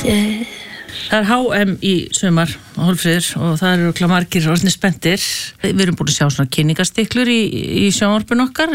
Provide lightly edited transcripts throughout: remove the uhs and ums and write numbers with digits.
Það HM í sumar, Hólmfríður, og það eru margir orðnir spenntir. Við erum búin að sjá svona kynningastiklur í sjónvarpinu okkar,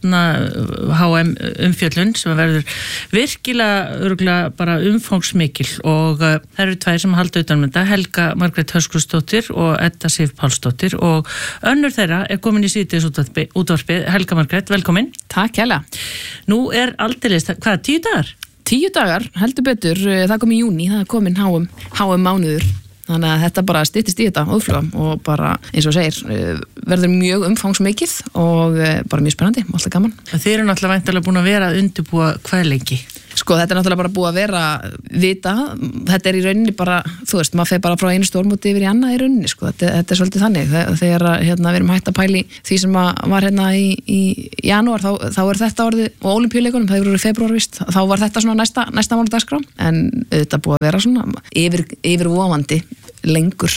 HM umfjöllun sem verður virkilega örugglega bara umfangsmikil og það eru tvær sem halda utan um þetta, Helga Margrét Höskuldsdóttir og Edda Sif Pálsdóttir og önnur þeirra er komin í síðdeis útvarpið. Helga Margrét, velkomin. Takk hella. Nú er aldeilis, hvað, 10 dagar? 10 dagar, heldur betur, það kom í júní, það er komin HM mánuður, þannig að þetta bara styttist í þetta óðfluga og bara eins og segir, verður mjög umfangsmikið og bara mjög spennandi, alltaf gaman. Þið eru náttúrulega væntanlega búin að vera að undirbúa hvað lengi? Sko, þetta er náttúrulega bara búið að vera vita, þetta er í rauninni bara, þú veist, maður fer bara frá einu stórmóti yfir í annað í rauninni, sko, þetta er svolítið þannig, þegar við erum hægt að pæli því sem var í janúar, þá er þetta orðið, og Ólympíuleikunum, það eru febrúar vist, þá var þetta svona næsta mánudagskrá, en þetta búið að vera svona yfirvofandi lengur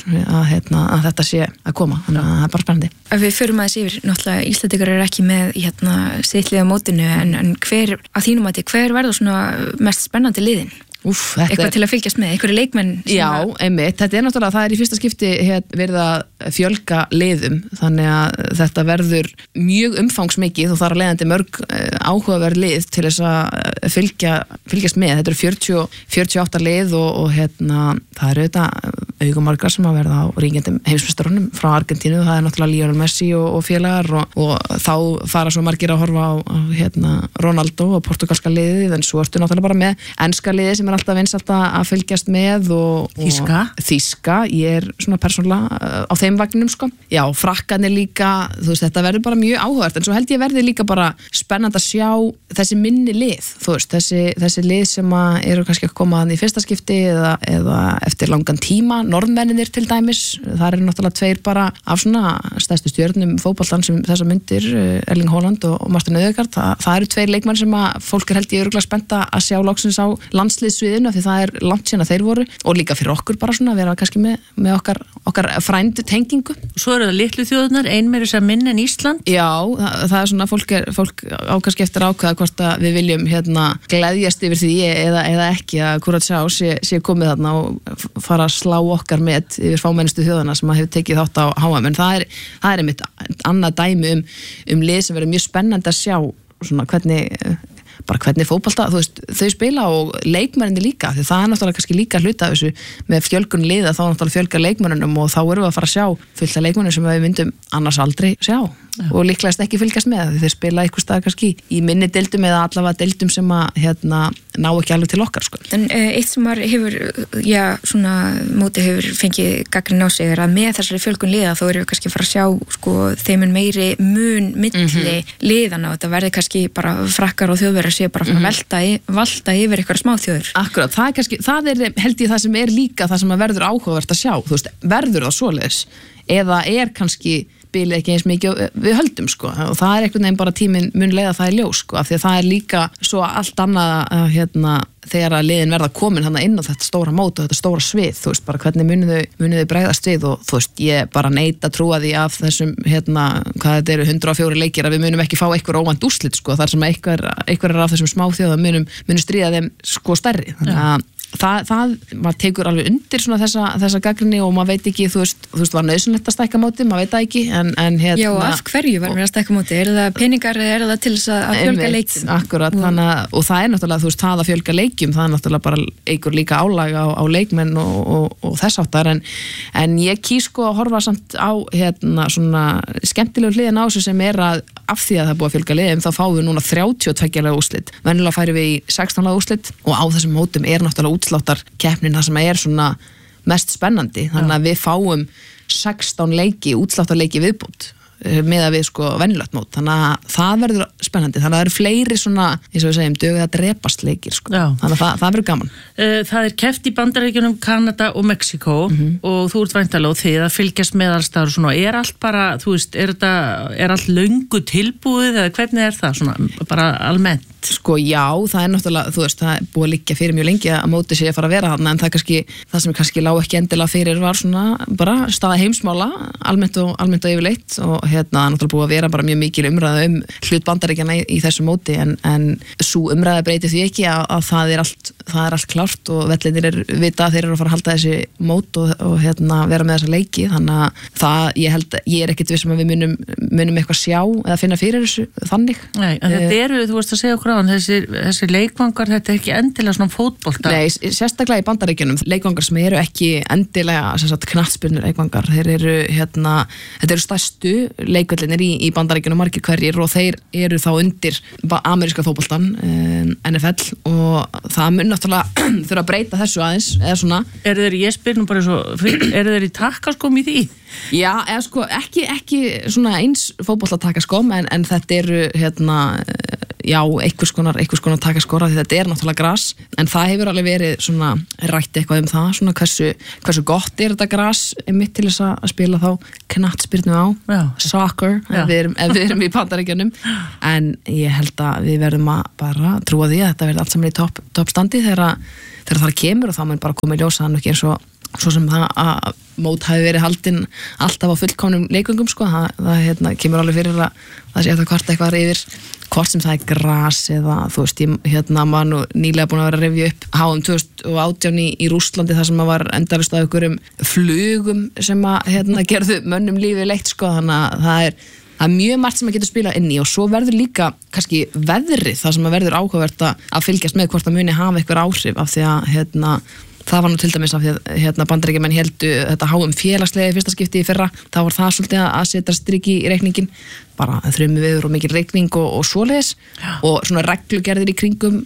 að þetta sé að koma, þannig að það er bara spennandi. Við förum aðeins yfir, náttúrulega Íslendingar eru ekki með sittliða mótinu, en hver, að þínum mati, hver verður svona mest spennandi liðin? Eitthvað til að fylgjast með, einhverju leikmenn Já, einmitt, þetta er náttúrulega, það er í fyrsta skipti verið að fjölga liðum, þannig að þetta verður mjög umfangsmikið og það er að leiðandi mörg áhugaverð lið til þess að fylgjast með, þetta eru 48 lið og það eru þetta augumargar sem að verða á ríkjandi heimsmeistarunum frá Argentínu, það er náttúrulega Lionel Messi og félagar og þá fara svo margir að horfa á Ronaldo og portugalska liðið, en svo ertu náttúrulega bara með enska liðið sem er alltaf vinsælt að fylgjast með og Þýska, ég er svona persónulega á þeim vagninum, sko. Já, Frakkarnir líka, þú veist, þetta verður bara mjög áhugavert, en svo held ég verði líka bara spennandi að sjá þessi minni lið, þú veist, þessi lið sem eru kannski að koma í fyrsta skipti eða eftir langan tíma, norðmenninir til dæmis, það eru náttúrulega tveir bara af svona stærstu stjörnum fótboltans sem þessa myndir, Erling Haaland og Martin Ødegaard, það eru tveir leikmenn sem að fólk er held ég örugglega spennt að sjá loksins á landsliðssviðinu, því það er langt síðan að þeir voru og líka fyrir okkur bara svona að vera kannski með okkar frændu tengingu. Svo eru það litlu þjóðurnar, ein meira sem minni en Ísland? Já, það er svona, fólk ákvæmst eftir ákveða hvort að við viljum gleðjast yfir því eða ekki að Curaçao sé komið þarna og fara að slá okkar með yfir fámennustu þjóðana sem að hefur tekið þátt á HM, en það er einmitt annað dæmi lið sem verður mjög spennandi að sjá svona hvernig fótbolta, þú veist, þau spila og leikmennir líka, því það er náttúrulega kannski líka hluta af þessu með fjölgun liða, þá náttúrulega fjölga leikmennunum og þá erum við að fara að sjá fullt af leikmennum sem við myndum annars aldrei sjá og líklegast ekki fylgjast með, því þeir spila einhvers staðar kannski í minni deildum eða allavega deildum sem að ná ekki alveg til okkar, sko. En eitt sem hefur, svona móti hefur fengið gagnrýni á sig er að með þessari fjölgun liða þá erum við kannski að fara að sjá, sko, þeim meiri mun milli liðana og þetta verði kannski bara Frakkar og Þjóðverjar sé bara að valta yfir eitthvað smáþjóður. Akkurat, það er held ég það sem er líka það sem að verður áhugavert að sjá, þú veist, verður það svoleiðis eða er kannski bilið ekki eins mikið við höldum, sko, og það er einhvern veginn bara tíminn mun leiða það í ljós, sko, af því að það er líka svo allt annað þegar að liðin verða komin hann inn á þetta stóra mót og þetta stóra svið, þú veist, bara hvernig munu þau bregðast við og þú veist, ég bara neita að trúa því af þessum, hvað þetta eru 104 leikir að við munum ekki fá einhver óvænt úrslit, sko, þar sem einhver er af þessum smá þjóðum munum stríða þeim, sko, stærri, þannig að maður tekur alveg undir svona þessa gagnrýni og maður veit ekki, þú veist var nauðsynlegt að stækka móti, maður veit það ekki en Já, af hverju var mér að stækka móti? Er það peningar eða er það til þess að fjölga leikjum? Akkurat, og það er náttúrulega, þú veist, það að fjölga leikjum, það er náttúrulega bara einhver líka álag á leikmenn og þess áttar, en ég kýs sko að horfa samt á svona skemmtilegu hliðin á þessu sem er að af því að það er búið að fjölga liðum, þá fáum við núna 32 lega úrslit, venjulega færum við í 16 lega úrslit og á þessum mótum er náttúrulega útsláttarkeppnin það sem er svona mest spennandi, þannig að við fáum 16 leiki, útsláttarleiki viðbútt með að við sko venjulegt mót, þannig að það verður spennandi, þannig að það eru fleiri svona, eins og við segjum, dögum að drepast leikir, sko. Þannig að það verður gaman. Það er keppt í Bandaríkjunum, Kanada og Mexíkó og þú ert væntanlega á því að fylgjast með alls staðar og svona, er allt bara, þú veist, er allt löngu tilbúið eða hvernig er það svona, bara almennt? Sko já, það er náttúrulega, þú veist, það er búið að liggja fyrir mjög lengi að móti sé að fara að vera þarna, en það sem kannski lá ekki endilega fyrir var svona bara staða heimsmála, almennt og yfirleitt og náttúrulega búið að vera bara mjög mikil umræða hlut Bandaríkjanna í þessu móti en sú umræða breytir því ekki að það er allt klárt og vellinir vita að þeir eru að fara að halda þessi mót og vera með þessa leiki, þannig að ég er ekkert vissum að við munum eitthvað sjá eða finna fyrir þessu þannig. Nei, en þetta eru, þú varst að segja okkur á hann, þessi leikvangar, þetta er ekki endilega svona fótbolta. Nei, sérstaklega í Bandaríkjunum, leikvangar sem eru ekki endilega knattspyrnur leikvangar, þeir eru þetta eru stærstu leikvellinir í Bandaríkjunum margir hverjir og þeir eru þá undir ameríska fótboltan, NFL, og það mun náttúrulega þurfa að breyta þessu aðeins, eða svona. Eru þeir, ég spyr nú bara svo, eru þeir í takkaskóm í því? Já, eða sko, ekki svona eins fótboltatakaskóm, en þetta eru, einhvers konar takaskóra, því þetta er náttúrulega gras, en það hefur alveg verið svona rætt eitthvað það, svona hversu gott er þetta gras mitt til þess að spila þá knattspyrnu á, soccer, ef við erum í Bandaríkjunum, en ég held að við verðum að bara trúa því að þetta verði allt saman í toppstandi þegar það kemur og þá mun bara koma í ljósa, þannig ekki eins og svo sem það að mót hafi verið haldinn alltaf á fullkomnum leikvöngum, sko, það kemur alveg fyrir að það sé hvort eitthvað yfir, hvort sem það er gras eða, þú veist, maður nú nýlega búin að vera að rifja upp HM 2018 í Rússlandi, þar sem var endalaust af einhverjum flugum sem að gerðu mönnum lífið leitt, sko, þannig að það er mjög margt sem að geta spila inn í og svo verður líka kannski veðrið það sem að verður áhugavert að fylgjast með hvort það muni hafa einhver áhrif af því að það var nú til dæmis af því að Bandaríkjamenn héldu þetta HM félagslega í fyrsta skipti í fyrra, þá var það svolítið að setja striki í reikningin, bara þrjummi veður og mikil rigning og svoleiðis og svona reglugerðir í kringum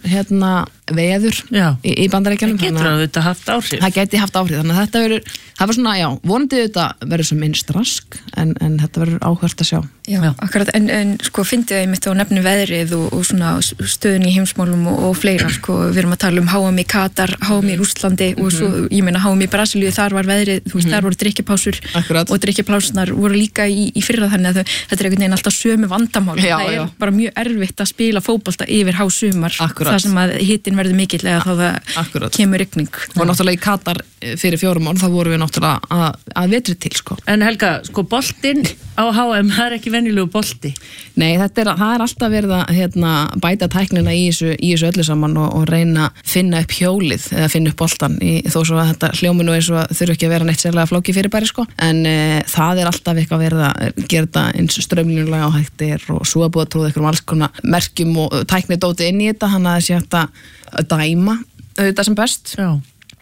veður í Bandaríkjanum. Það getur þetta haft áhrif. Það geti haft áhrif, þannig að það var svona, vonandi þetta verður sem minnst rask, en þetta verður áhugavert að sjá. Já, akkurat, en sko fyndið ég mitt á nefnu veðrið og svona stöðun í heimsmálum og fleira, sko, við erum að tala HM í Katar, HM í Rússlandi og svo, ég meina HM í Brasilíu, þar var veðrið, þú veist, þar voru drykkjapásur og drykkjapásurnar voru líka í fyrra, þannig að þetta er einhvern veginn alltaf sömu vandamál. Það er bara mjög erfitt að spila fótbolta yfir hásumar, þar sem að hitinn verður mikill eða þá það kemur rigning. Og náttúrulega í Katar fyrir 4 mánuð, þá vorum við náttúrulega að vetri til, sko. En Helga, sko, boltinn á HM, það er ekki venjulegu bolti. Nei, það er alltaf verið að bæta tæknina í þessu öllu saman og reyna að finna upp hjólið eða finna upp boltan, þó svo að þetta hljómi nú eins og þurfi ekki að vera neitt sérlega flókið fyrirbæri, sko. En það er alltaf eitthvað verið að gera þetta eins strömlínulega og hægt er og svo að búið að tróða einhverjum alls konar merkjum og tæknidóti inn í þetta, þannig að það sé hægt að dæma þetta sem best. Já.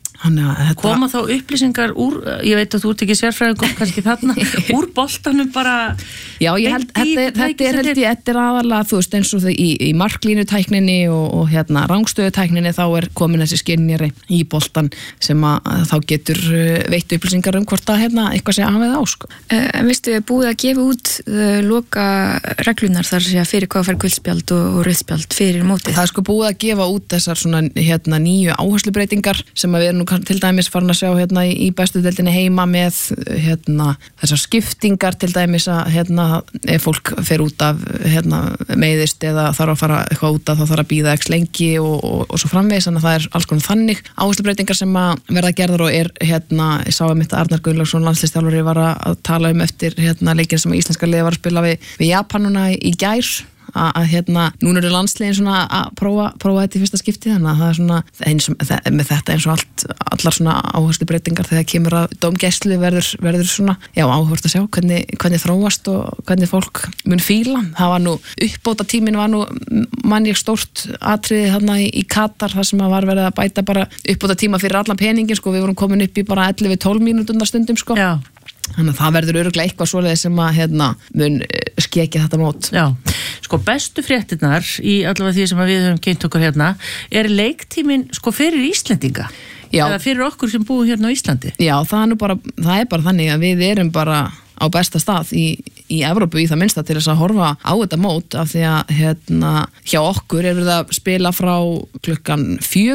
Koma þá upplýsingar úr, ég veit að þú ert ekki sérfræðingur kannski þarna, úr boltanum bara. Já, ég held, þetta er aðalega, þú veist, eins og þau í marklínutækninni og rangstöðutækninni, þá er komin þessi skynjari í boltan sem að þá getur veitt upplýsingar hvort að eitthvað sé afið á, sko. En veistu, búið að gefa út loka reglunar þar sé að fyrir hvað fær guldspjald og rauðspjald fyrir mótið? Það er sko búið að gefa út þessar svona nýju áherslubreytingar sem að við erum nú til dæmis farin að sjá í bestu deildinni heima með þessar skiptingar til dæmis að ef fólk fer út af meiðist eða þarf að fara eitthvað út af þá þarf að bíða ekki lengi og svo framvegis, þannig að það er alls konar þannig áherslubreytingar sem að verða gerðar og ég sá að mitt Arnar Gunnlaugsson landsliðsþjálfari var að tala eftir leikinn sem íslenska liðið var að spila við Japanuna í gær, að núna eru landsliðin svona að prófa þetta í fyrsta skipti, þannig að það er svona með þetta eins og allar svona áherslubreytingar þegar kemur að dómgæslu verður svona, áhugavert að sjá hvernig þróast og hvernig fólk mun fíla. Það var nú uppbóta tíminn var nú mannig stórt atriði þarna í Katar, þar sem að var verið að bæta bara uppbóta tíma fyrir allan peningin, sko, við vorum komin upp í bara 11-12 mínútur stundum, sko. Já. Þannig að það verður örugglega eitthvað svoleiðis sem að mun skekja þetta mót. Já, sko bestu fréttirnar í allavega því sem við höfum kynnt okkur er leiktíminn sko fyrir Íslendinga. Já. Eða fyrir okkur sem búum hérna á Íslandi. Já, það er bara þannig að við erum bara á besta stað í Evrópu í það minnsta til þess að horfa á þetta mót, af því að hjá okkur er við að spila frá klukkan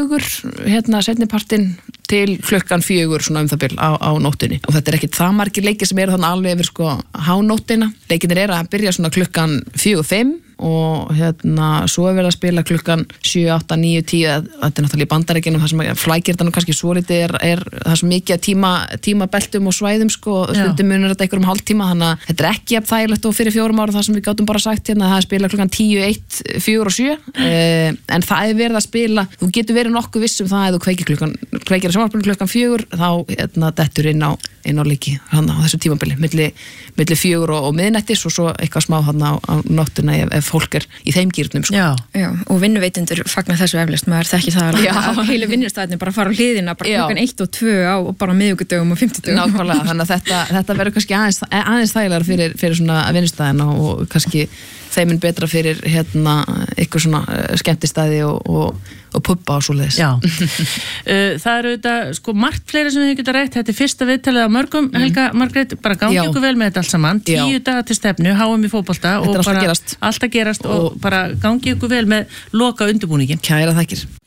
4 seinnipartinn til klukkan 4 svona það bil á nóttinni, og þetta er ekkit það margir leikir sem eru þannig alveg yfir sko hánóttina. Leikinir eru að byrja svona klukkan 4-5 og svo verið að spila klukkan 7, 8, 9, 10 þetta náttúrulega í Bandaríkjunum það sem flækir þetta kannski svolítið er það sem mikið tímabeltum og svæðum stundum munur þetta einhverjum hálftíma þannig að þetta ekki jafn þægilegt og fyrir 4 ára það sem við gátum bara sagt það er spila klukkan 10, 1, 4 og 7 en það er verið að spila þú getur verið nokkuð viss það að þú kveikir að sjónvarpinu klukkan 4 þá dettur inn á leiki á þessu tímabili milli 4 og miðnættis og svo eitthvað smá á nóttina ef fólk er í þeim gírnum Já, og vinnuveitundur fagnar þessu eflaust, maður þekki það að heilu vinnustæðinni bara fara á hliðina bara klukkan 1 og 2 á bara miðvikudögum og 50 Nákvæmlega, þannig að þetta verður kannski aðeins þægilegar fyrir svona vinnustæðina og kannski þeim betra fyrir ykkur svona skemmtistæði og pubba og svoleiðis. Já. Það eru þetta margt fleiri sem við geta rætt. Þetta er fyrsta viðtalið af mörgum, Helga Margrét, bara gangi ykkur vel með þetta allt saman. 10 dagar til stefnu, HM í fótbolta og bara allt að gerast og bara gangi ykkur vel með loka undirbúningin. Kæra þakkir.